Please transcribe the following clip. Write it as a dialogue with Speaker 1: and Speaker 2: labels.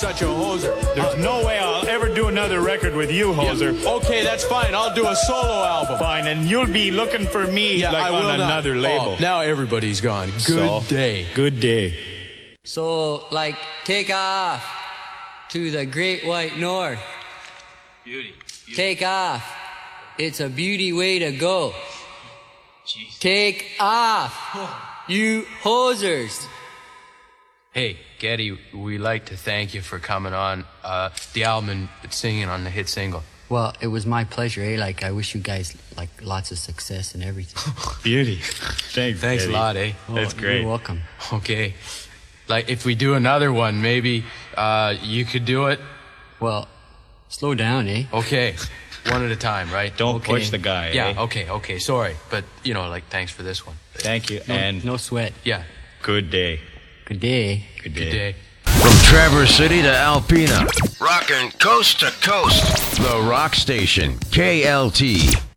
Speaker 1: such a hoser.
Speaker 2: There's no way I'll ever do another record with you, Hoser.
Speaker 1: Yeah. Okay, that's fine. I'll do a solo album.
Speaker 2: Fine, and you'll be looking for me
Speaker 1: I
Speaker 2: like
Speaker 1: will
Speaker 2: on
Speaker 1: not.
Speaker 2: another label.
Speaker 1: Oh, now everybody's gone. Good
Speaker 2: So,
Speaker 1: day.
Speaker 2: Good day.
Speaker 3: So, like, take off to the great white north.
Speaker 4: Beauty.
Speaker 3: Take off. It's a beauty way to go.
Speaker 4: Jeez.
Speaker 3: Take off, you hosers.
Speaker 4: Hey, Geddy, we'd like to thank you for coming on the album and singing on the hit single.
Speaker 3: Well, it was my pleasure, eh? Like, I wish you guys, like, lots of success and everything.
Speaker 2: Beauty. Thanks
Speaker 4: Thanks
Speaker 2: Eddie.
Speaker 4: a lot, eh?
Speaker 2: That's great.
Speaker 3: You're welcome.
Speaker 4: Okay. Like, if we do another one, maybe you could do it.
Speaker 3: Well, slow down, eh?
Speaker 4: Okay. One at a time, right?
Speaker 2: Don't
Speaker 3: Okay.
Speaker 2: push the guy.
Speaker 4: Yeah,
Speaker 2: eh?
Speaker 4: okay. Sorry. But, you know, like, thanks for this one.
Speaker 2: Thank you,
Speaker 3: No,
Speaker 2: and
Speaker 3: no sweat.
Speaker 4: Yeah.
Speaker 2: good day.
Speaker 3: Good day.
Speaker 2: Good
Speaker 4: Good
Speaker 2: day.
Speaker 4: day.
Speaker 5: From Traverse City to Alpena, rocking coast to coast. The Rock Station, KLT.